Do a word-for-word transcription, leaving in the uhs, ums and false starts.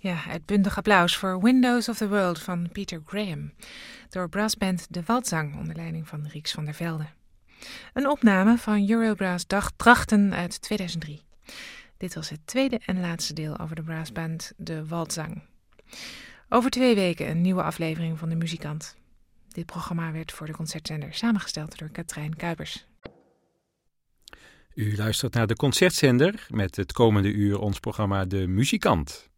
Ja, uitbundig applaus voor Windows of the World van Peter Graham. Door brassband De Waldzang onder leiding van Rieks van der Velde. Een opname van Eurobrass Drachten uit tweeduizend drie. Dit was het tweede en laatste deel over de brassband De Waldzang. Over twee weken een nieuwe aflevering van De Muzikant. Dit programma werd voor de Concertzender samengesteld door Katrijn Kuipers. U luistert naar de Concertzender met het komende uur ons programma De Muzikant.